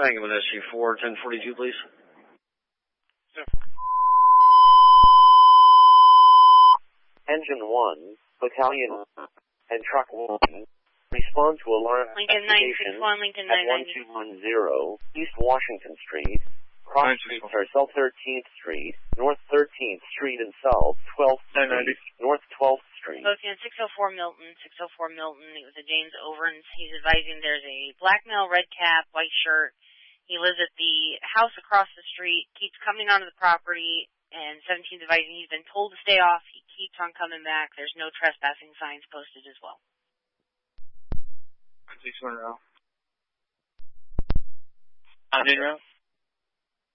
Triangle with SC4, 1042, please. Engine 1, Battalion, and Truck 1, respond to alarm Lincoln 961, Lincoln 990. At 1210 East Washington Street. Cross streets are South 13th Street, North 13th Street, and South 12th Street, North 12th Street. Boatian 604 Milton, 604 Milton. It was a James Overens. He's advising there's a black male, red cap, white shirt. He lives at the house across the street, keeps coming onto the property, and 17's advising he's been told to stay off. He keeps on coming back. There's no trespassing signs posted as well. 6 route. 9 route.